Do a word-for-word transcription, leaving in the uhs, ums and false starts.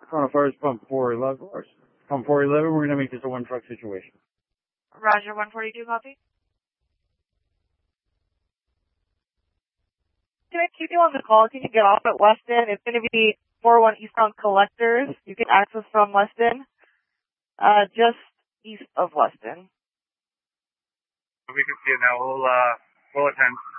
Toronto Fire's pump four eleven. Pump four eleven, we're going to make this a one truck situation. Roger, one forty-two, copy. Can I keep you on the call? Can you get off at Weston? It's going to be four one eastbound collectors. You can access from Weston, uh, just east of Weston. We can see it now. We'll, uh, we'll attend.